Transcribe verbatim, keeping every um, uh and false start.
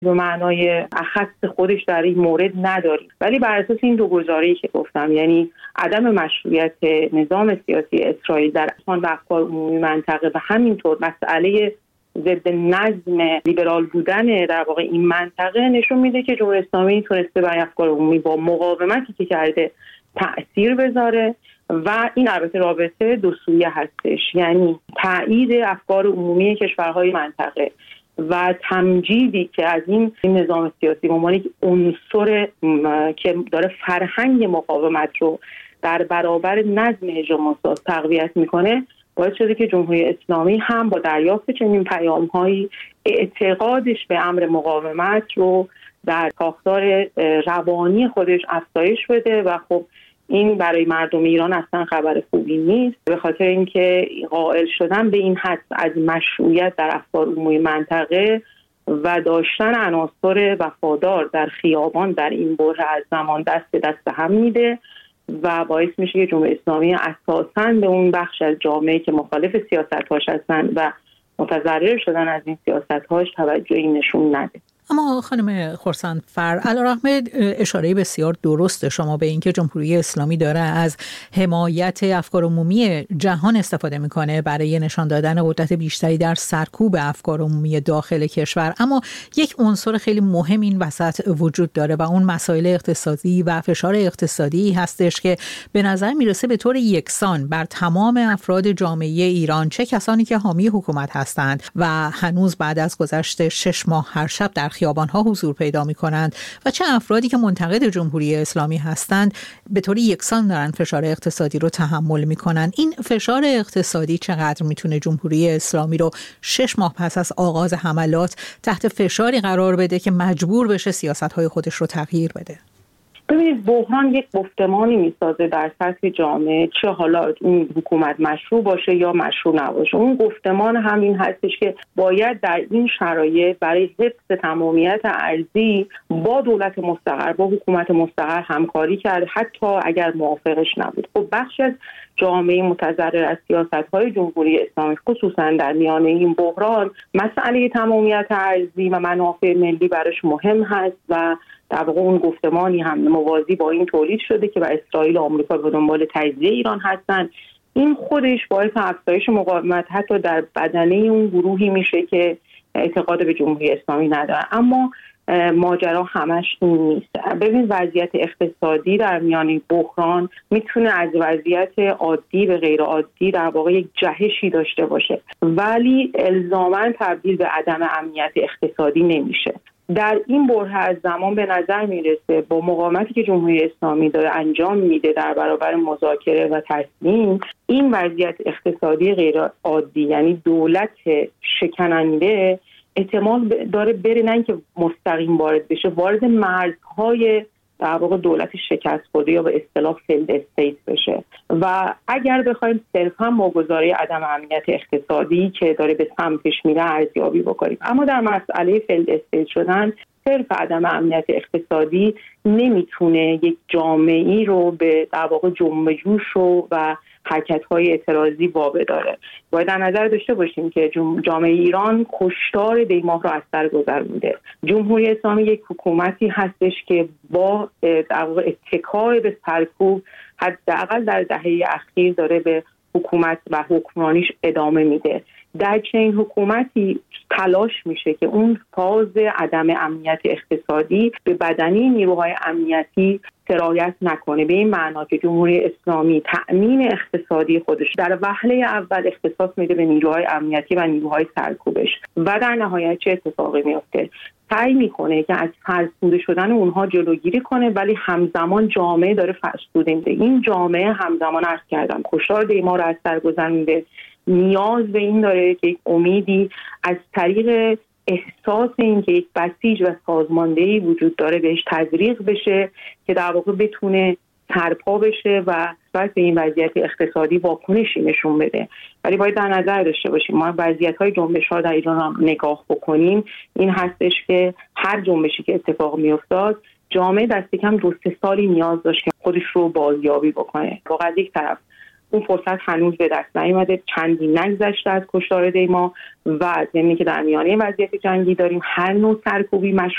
به معنای اخص خودش در این مورد نداریم. ولی بر اساس این دو گزاره‌ای که گفتم، یعنی عدم مشروعیت نظام سیاسی اسرائیل در اذهان و افکار عمومی منطقه و همینطور مسئله ضد نظم لیبرال بودن در واقع این منطقه نشون میده که جمهوری اسلامی تونسته بر افکار عمومی با مقاومتی که کرده تأثیر بذاره و این البته رابطه دو سویه هستش، یعنی تایید افکار عمومی کشورهای منطقه و تمجیدی که از این نظام سیاسی به عنوان یک عنصر که داره فرهنگ مقاومت رو در برابر نظم هژمون‌ساز تقویت میکنه باعث شده که جمهوری اسلامی هم با دریافت چنین پیام‌هایی اعتقادش به امر مقاومت رو در ساختار روانی خودش افزایش بده و خب این برای مردم ایران اصلا خبر خوبی نیست، به خاطر اینکه قائل شدن به این حد از مشروعیت در افکار عمومی منطقه و داشتن عناصر وفادار در خیابان در این بره از زمان دست به دست هم میده و باعث میشه که جمهوری اسلامی اساساً به اون بخش از جامعه که مخالف سیاست‌هاش هستن و متضرر شدن از این سیاست‌هاش توجهی نشون نده. اما خانم خرسندفر، علیرغم اشاره بسیار درست شما به اینکه جمهوری اسلامی داره از حمایت افکار عمومی جهان استفاده میکنه برای نشان دادن قدرت بیشتری در سرکوب افکار عمومی داخل کشور، اما یک عنصر خیلی مهم این وسط وجود داره و اون مسائل اقتصادی و فشار اقتصادی هستش که به نظر میرسه به طور یکسان بر تمام افراد جامعه ایران، چه کسانی که حامی حکومت هستند و هنوز بعد از گذشت شش ماه هر شب در خیابان‌ها حضور پیدا می‌کنند و چه افرادی که منتقد جمهوری اسلامی هستند به طور یکسان دارن فشار اقتصادی رو تحمل می‌کنند. این فشار اقتصادی چقدر میتونه جمهوری اسلامی رو شش ماه پس از آغاز حملات تحت فشاری قرار بده که مجبور بشه سیاست‌های خودش رو تغییر بده؟ ببینید، بحران یک گفتمانی میسازه در سطح جامعه، چه حالا این حکومت مشروع باشه یا مشروع نباشه. اون گفتمان همین هستش که باید در این شرایط برای حفظ تمامیت ارضی با دولت مستقر، با حکومت مستقر همکاری کرد، حتی اگر موافقش نبود. خب بخشی از جامعه متضرر از سیاست‌های جمهوری اسلامی خصوصا در میانه این بحران مسئله تمامیت ارضی و منافع ملی براش مهم هست و در واقع اون گفتمانی هم موازی با این تولید شده که با اسرائیل و آمریکا به دنبال تجزیه ایران هستن. این خودش باعث افزایش مقاومت حتی در بدنه اون گروهی میشه که اعتقاد به جمهوری اسلامی ندارن. اما ماجرا همش این نیست. ببین، وضعیت اقتصادی در میان بحران میتونه از وضعیت عادی به غیر عادی در واقع یک جهشی داشته باشه، ولی الزاماً تبدیل به عدم امنیت اقتصادی نمیشه. در این بره از زمان به نظر میرسه با مقاومتی که جمهوری اسلامی داره انجام میده در برابر مذاکره و تسلیم، این وضعیت اقتصادی غیر عادی، یعنی دولت شکننده، احتمال داره بره نه اینکه مستقیم وارد بشه، وارد مرزهای در واقع دولت شکست خورده یا به اصطلاح فیلد استیت بشه. و اگر بخوایم صرفا با گزاره عدم امنیت اقتصادی که داره به سمتش میره ارزیابی بکنیم، اما در مسئله فیلد استیت شدن صرف عدم امنیت اقتصادی نمیتونه یک جامعه‌ای رو به در واقع جنب جوش رو و حرکت‌های اعتراضی وابه داره. باید در نظر داشته باشیم که جامعه ایران کشتار دیماه رو از سر گذرونده. جمهوری اسلامی یک حکومتی هستش که با در واقع اتکای به سرکوب حداقل در دهه اخیر داره به حکومت و حکمرانیش ادامه میده. در چنین حکومتی تلاش میشه که اون فاز عدم امنیت اقتصادی به بدنی نیروهای امنیتی سرایت نکنه، به این معنا که جمهوری اسلامی تأمین اقتصادی خودش در وهله اول اختصاص میده به نیروهای امنیتی و نیروهای سرکوبش و در نهایت چه اتفاقی میفته؟ سعی میکنه که از فرسوده شدن اونها جلوگیری کنه، ولی همزمان جامعه داره فرسوده میشه. این جامعه همزمان عرض کردم کشتار دیما رو از سر گذرونده، نیاز به این داره که یک امیدی از طریق احساس این که یک بسیج و سازماندهی وجود داره بهش تزریق بشه که در واقع بتونه سرپا بشه و بعد به این وضعیت اقتصادی واکنشی نشون بده. ولی باید در نظر داشته باشیم ما وضعیت‌های جنبش‌ها در ایران هم نگاه بکنیم، این هستش که هر جنبشی که اتفاق می‌افتاد جامعه دست کم دو سه سالی نیاز داشت که خودش رو بازیابی بکنه. واقعا یک طرف اون فرصت هنوز به دست نیامده، چندی نگذشته از کشتار دیما و ضمن که در میانه وضعیت جنگی داریم، هر نوع سرکوبی